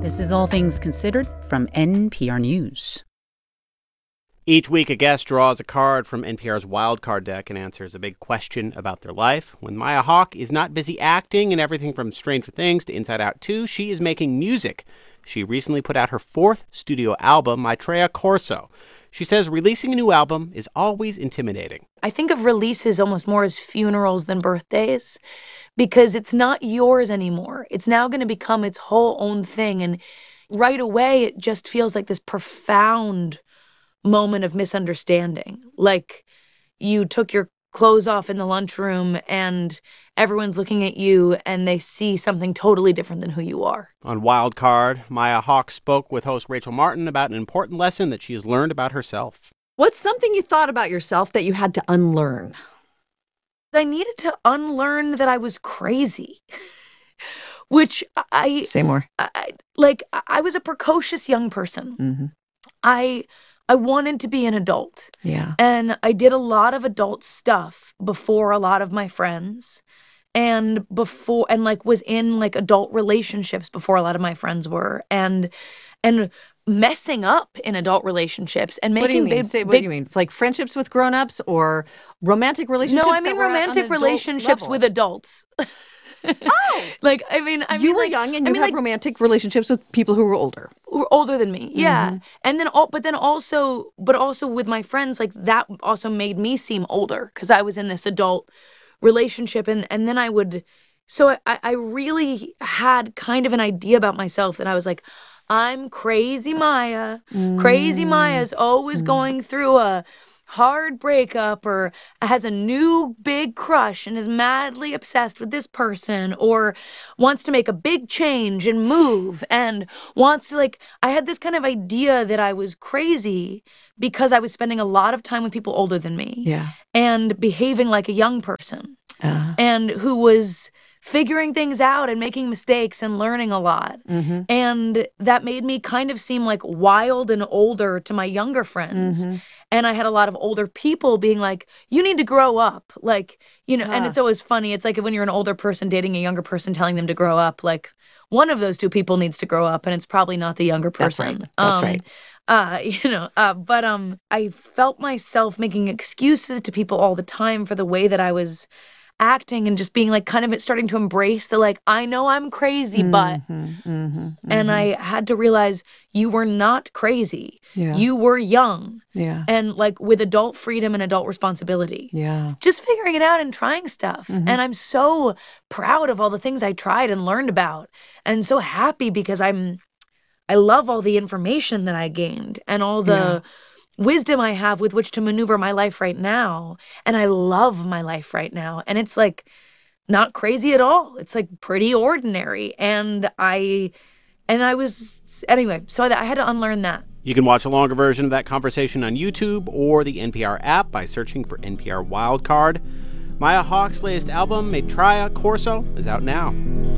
This is All Things Considered from NPR News. Each week, a guest draws a card from NPR's Wild Card deck and answers a big question about their life. When Maya Hawke is not busy acting in everything from Stranger Things to Inside Out 2, she is making music. She recently put out her fourth studio album, Maitreya Corso. She says releasing a new album is always intimidating. I think of releases almost more as funerals than birthdays because it's not yours anymore. It's now going to become its whole own thing. And right away, it just feels like this profound moment of misunderstanding. Like you took your clothes off in the lunchroom and everyone's looking at you and they see something totally different than who you are. On Wild Card, Maya Hawke spoke with host Rachel Martin about an important lesson that she has learned about herself. What's something you thought about yourself that you had to unlearn? I needed to unlearn that I was crazy, which I... Say more. I was a precocious young person. Mm-hmm. I wanted to be an adult. Yeah. And I did a lot of adult stuff before a lot of my friends and was in adult relationships before a lot of my friends were and messing up in adult relationships and making What do you mean? Like friendships with grown-ups or romantic relationships? No, I mean romantic relationships with adults. Oh! You were young and you had romantic relationships with people who were older. Who were older than me, yeah. Mm-hmm. And then also with my friends, that also made me seem older because I was in this adult relationship. And then I would, so I really had kind of an idea about myself that I was like, I'm crazy Maya. Crazy Maya's always going through a hard breakup or has a new big crush and is madly obsessed with this person or wants to make a big change and move and wants to I had this kind of idea that I was crazy because I was spending a lot of time with people older than me and behaving like a young person and who was figuring things out and making mistakes and learning a lot. Mm-hmm. And that made me kind of seem like wild and older to my younger friends. Mm-hmm. And I had a lot of older people being like, you need to grow up. And it's always funny. It's like when you're an older person dating a younger person, telling them to grow up, one of those two people needs to grow up and it's probably not the younger person. That's right. But I felt myself making excuses to people all the time for the way that I was acting and just being kind of starting to embrace the I know I'm crazy, but and I had to realize you were not crazy. Yeah. You were young. Yeah. And with adult freedom and adult responsibility. Yeah. Just figuring it out and trying stuff. Mm-hmm. And I'm so proud of all the things I tried and learned about and so happy because I love all the information that I gained and all the wisdom I have with which to maneuver my life right now. And I love my life right now. And it's not crazy at all. It's pretty ordinary. And I was, anyway, so I had to unlearn that. You can watch a longer version of that conversation on YouTube or the NPR app by searching for NPR Wild Card. Maya Hawke's latest album, Maitreya Corso, is out now.